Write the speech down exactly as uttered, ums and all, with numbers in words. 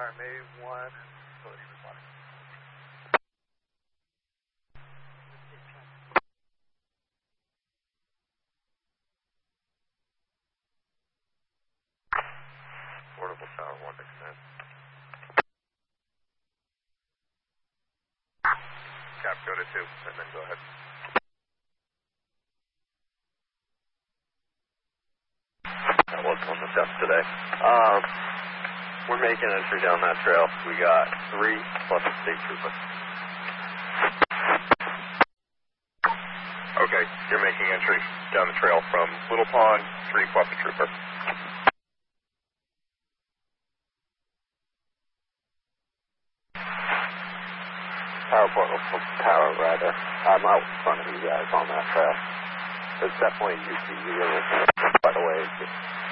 R M A one and facility responding. Portable Tower one, extend. Cap, go to two, and then go ahead. I was on the desk today. Um, we're making entry down that trail. We got three plus a state trooper. Okay, you're making entry down the trail from Little Pond, three plus a trooper. Tower portal, tower rather. I'm out in front of you guys on that trail. There's definitely U T V quite a ways.